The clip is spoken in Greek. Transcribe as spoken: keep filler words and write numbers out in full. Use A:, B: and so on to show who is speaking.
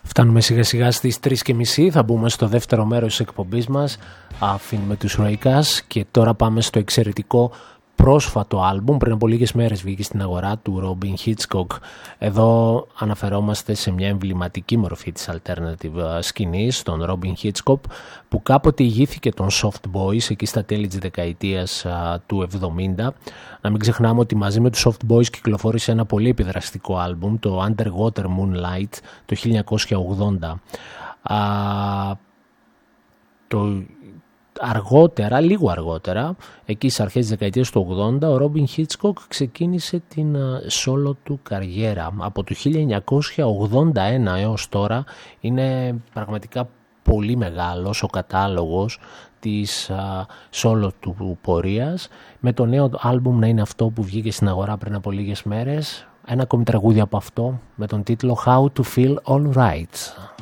A: Φτάνουμε σιγά σιγά στις τρεις και μισή, θα μπούμε στο δεύτερο μέρος της εκπομπής μας. Αφήνουμε τους Ρέικας και τώρα πάμε στο εξαιρετικό πρόσφατο άλμπουμ. Πριν από λίγες μέρες βγήκε στην αγορά του Robin Hitchcock. Εδώ αναφερόμαστε σε μια εμβληματική μορφή της alternative σκηνής, τον Robin Hitchcock, που κάποτε ηγήθηκε των Soft Boys εκεί στα τέλη της δεκαετίας α, του εβδομήντα. Να μην ξεχνάμε ότι μαζί με τους Soft Boys κυκλοφόρησε ένα πολύ επιδραστικό άλμπουμ, το Underwater Moonlight, το χίλια εννιακόσια ογδόντα. Α, το Αργότερα, λίγο αργότερα, εκεί στις αρχές της δεκαετίας του ογδόντα, ο Robin Hitchcock ξεκίνησε την solo του καριέρα. Από το χίλια εννιακόσια ογδόντα ένα έως τώρα είναι πραγματικά πολύ μεγάλος ο κατάλογος της solo του πορείας, με το νέο άλμπουμ να είναι αυτό που βγήκε στην αγορά πριν από λίγες μέρες. Ένα ακόμη τραγούδι από αυτό με τον τίτλο How to Feel All Right.